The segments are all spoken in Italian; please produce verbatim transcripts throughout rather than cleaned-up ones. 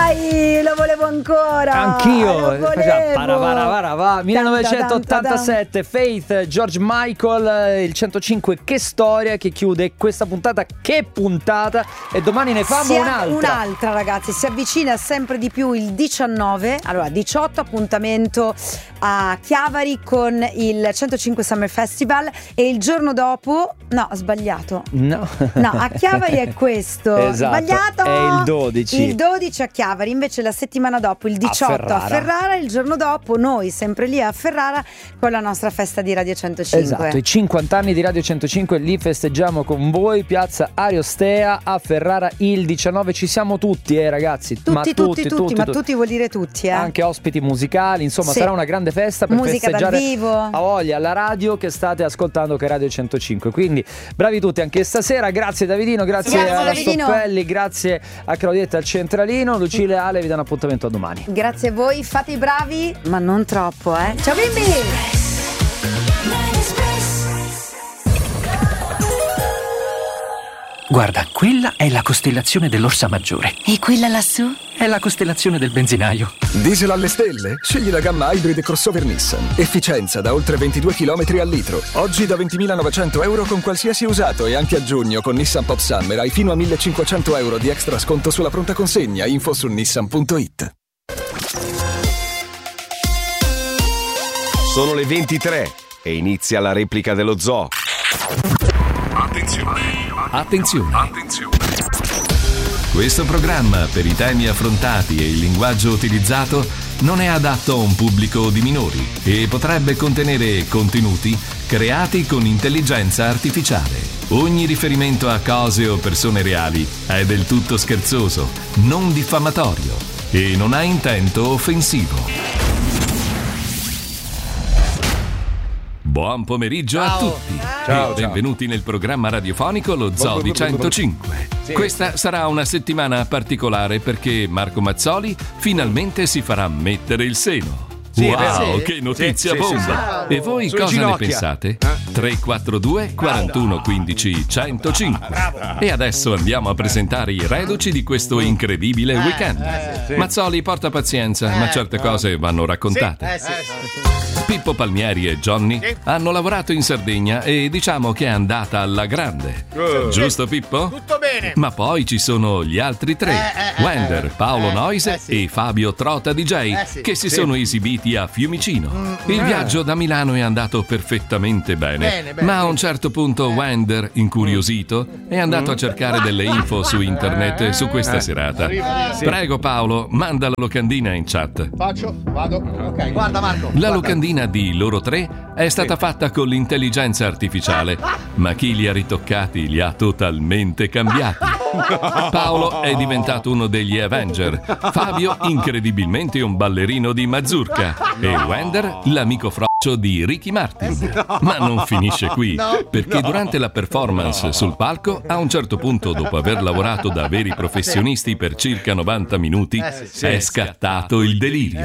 Dai, lo volevo ancora. Anch'io. Lo volevo. millenovecentottantasette, Faith, George Michael, il centocinque. Che storia che chiude questa puntata. Che puntata. E domani ne famo si un'altra. Un'altra, ragazzi. Si avvicina sempre di più il diciannove. Allora, diciotto appuntamento a Chiavari con il centocinque Summer Festival. E il giorno dopo, no, ho sbagliato. No. No, a Chiavari è questo. Esatto. Sbagliato. È il dodici. Il dodici a Chiavari, invece la settimana dopo, il diciotto a Ferrara. a Ferrara, il giorno dopo noi sempre lì a Ferrara con la nostra festa di Radio centocinque. Esatto, i cinquanta anni di Radio centocinque li festeggiamo con voi, piazza Ariostea a Ferrara il diciannove. Ci siamo tutti, eh ragazzi. Tutti, ma tutti, tutti, tutti, tutti, ma tutti, tutti vuol dire tutti, eh. Anche ospiti musicali, insomma, sì. sarà una grande festa per musica festeggiare dal vivo. a voglia la radio che state ascoltando, che è Radio centocinque. Quindi bravi tutti anche stasera. Grazie Davidino, grazie, grazie alla Davidino. Stoppelli, grazie a Claudietta al centralino. Lucille e Ale vi danno appuntamento a domani. Grazie a voi, fate i bravi, ma non troppo, eh. Ciao bimbi! Guarda, quella è la costellazione dell'Orsa Maggiore. E quella lassù? È la costellazione del benzinaio. Diesel alle stelle? Scegli la gamma Hybrid crossover Nissan. Efficienza da oltre ventidue chilometri al litro. Oggi da ventimilanovecento euro con qualsiasi usato, e anche a giugno con Nissan Pop Summer hai fino a millecinquecento euro di extra sconto sulla pronta consegna. Info su nissan punto it. Sono le ventitré e inizia la replica dello zoo. Attenzione. Attenzione. Attenzione. Questo programma, per i temi affrontati e il linguaggio utilizzato, non è adatto a un pubblico di minori e potrebbe contenere contenuti creati con intelligenza artificiale. Ogni riferimento a cose o persone reali è del tutto scherzoso, non diffamatorio e non ha intento offensivo. Buon pomeriggio ciao. a tutti ciao, e benvenuti ciao. nel programma radiofonico Lo Zoo di centocinque. Sì. Questa sarà una settimana particolare perché Marco Mazzoli finalmente si farà mettere il seno. Sì, wow, sì. Che notizia sì, bomba! Sì, sì, sì. E voi Sulle cosa ginocchia. ne pensate? Eh? tre quattro due quarantuno quindici centocinque. Bravo. E adesso andiamo a presentare i reduci di questo incredibile eh, weekend. Eh, sì. Mazzoli, porta pazienza, eh, ma certe no. cose vanno raccontate. Sì. Eh, sì, sì. Pippo Palmieri e Johnny sì. hanno lavorato in Sardegna e diciamo che è andata alla grande. Uh. Giusto Pippo? Tutto bene. Ma poi ci sono gli altri tre, eh, eh, Wender, eh, Paolo eh, Noise eh, sì. e Fabio Trota D J, eh, sì. che si sì. sono esibiti a Fiumicino. Mm, Il eh. viaggio da Milano è andato perfettamente bene, bene, bene ma a un certo punto Wender, incuriosito, è andato mm. a cercare delle info su internet eh. su questa eh. serata. Arriva, sì. Prego Paolo, manda la locandina in chat. Faccio, vado. Ok, guarda Marco. La guarda. locandina di loro tre è stata sì. fatta con l'intelligenza artificiale, ma chi li ha ritoccati li ha totalmente cambiati. Paolo è diventato uno degli Avenger, Fabio incredibilmente un ballerino di mazurka e Wender l'amico froccio di Ricky Martin. Ma non finisce qui, perché durante la performance sul palco, a un certo punto, dopo aver lavorato da veri professionisti per circa novanta minuti, è scattato il delirio.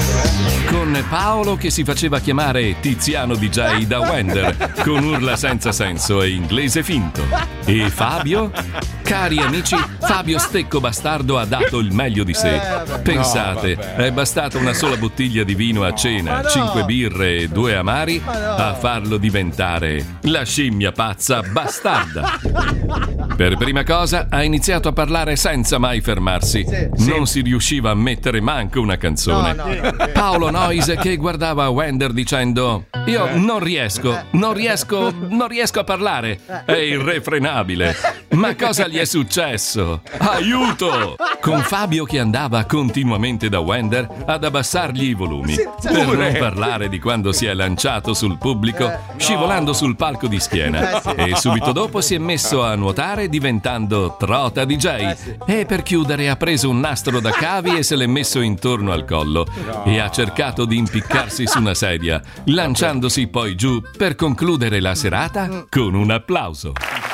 Con Paolo che si faceva chiamare Tiziano D J da Wender, con urla senza senso e inglese finto. E Fabio? Cari amici, Fabio Stecco Bastardo ha dato il meglio di sé. Pensate, è bastata una sola bottiglia di vino a cena, cinque birre e due amari a farlo diventare la scimmia pazza bastarda. Per prima cosa ha iniziato a parlare senza mai fermarsi. Non si riusciva a mettere manco una canzone. Paolo Noise che guardava Wender dicendo: io non riesco, non riesco, non riesco a parlare. È irrefrenabile. Ma cosa gli è successo? Aiuto! Con Fabio che andava continuamente da Wender ad abbassargli i volumi, per non parlare di quando si è lanciato sul pubblico scivolando sul palco di schiena e subito dopo si è messo a nuotare diventando Trota D J e per chiudere ha preso un nastro da cavi e se l'è messo intorno al collo e ha cercato di impiccarsi su una sedia, lanciandosi poi giù per concludere la serata con un applauso.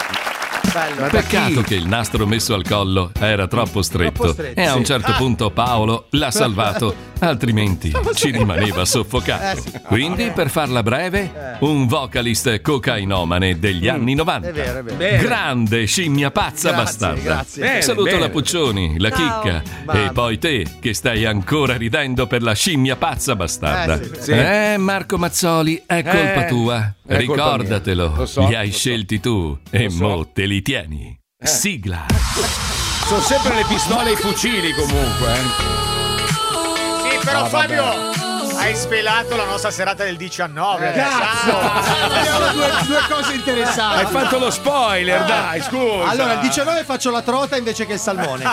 Bello. Peccato che il nastro messo al collo era troppo stretto, troppo stretto e a un certo sì. punto Paolo l'ha salvato altrimenti ci rimaneva soffocato. Eh, sì. Quindi, per farla breve, un vocalist cocainomane degli anni novanta. È vero, è vero. Bene. Grande scimmia pazza Grazie, bastarda. grazie. Bene, Saluto bene. la Puccioni, la Ciao. Chicca Mamma. e poi te che stai ancora ridendo per la scimmia pazza bastarda. Eh, sì, sì. Eh, Marco Mazzoli, è colpa Eh, tua. è colpa Ricordatelo, mia. Lo so, li hai lo so. scelti tu e Lo so. mo te li tieni. Sigla. Sono sempre le pistole e i fucili comunque. Eh. Sì, però Ah, vabbè. Fabio, hai svelato la nostra serata del diciannove. Cazzo! Abbiamo due, due cose interessanti. Hai fatto lo spoiler, dai, scusa. Allora, il diciannove faccio la trota invece che il salmone.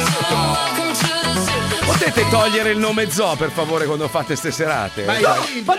Potete togliere il nome Zoo, per favore, quando fate ste serate? Ma io-